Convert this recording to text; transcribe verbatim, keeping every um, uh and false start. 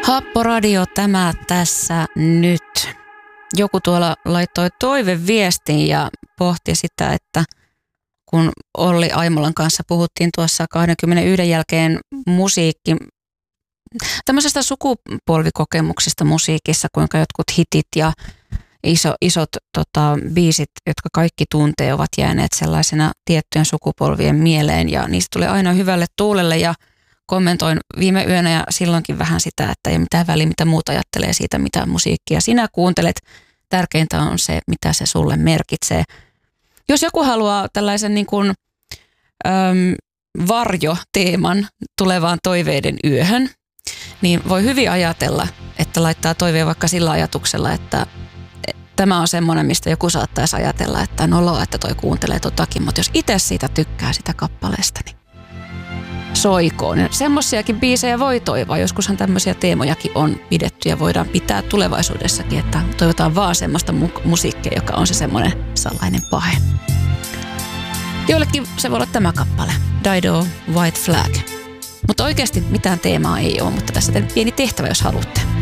Happoradio tämä tässä nyt. Joku tuolla laittoi toiveviestin ja pohti sitä, että kun Olli Aimolan kanssa puhuttiin tuossa kaksikymmentäyksi jälkeen musiikki, tämmöisestä sukupolvikokemuksista musiikissa, kuinka jotkut hitit ja iso, isot tota, biisit, jotka kaikki tuntee, ovat jääneet sellaisena tiettyjen sukupolvien mieleen ja niistä tulee aina hyvälle tuulelle ja kommentoin viime yönä ja silloinkin vähän sitä, että ei mitään väliä, mitä muuta ajattelee siitä, mitä musiikkia sinä kuuntelet. Tärkeintä on se, mitä se sulle merkitsee. Jos joku haluaa tällaisen niin kuin, äm, varjoteeman tulevaan toiveiden yöhön, niin voi hyvin ajatella, että laittaa toiveen vaikka sillä ajatuksella, että tämä on semmoinen, mistä joku saattaisi ajatella, että noloa, että toi kuuntelee totakin, mutta jos itse siitä tykkää sitä kappaleesta, niin soikoon. Semmoisiakin biisejä voi toivoa. Joskushan tämmöisiä teemojakin on pidetty ja voidaan pitää tulevaisuudessakin, että toivotaan vaan semmoista mu- musiikkia, joka on se semmoinen salainen pahe. Joillekin se voi olla tämä kappale, Dido, White Flag. Mutta oikeasti mitään teemaa ei ole, mutta tässä teidän pieni tehtävä, jos haluatte.